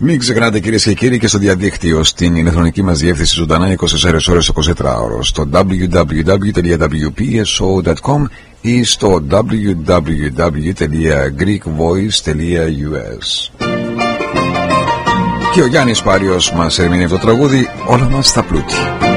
Μην ξεχνάτε κυρίες και κύριοι και στο διαδίκτυο στην ηλεκτρονική μας διεύθυνση ζωντανά 24 ώρες 24 ώρες στο www.wpso.com ή στο www.greekvoice.us. Και ο Γιάννης Πάριος μας ερμηνεύει το τραγούδι «Όλα μας στα πλούτη».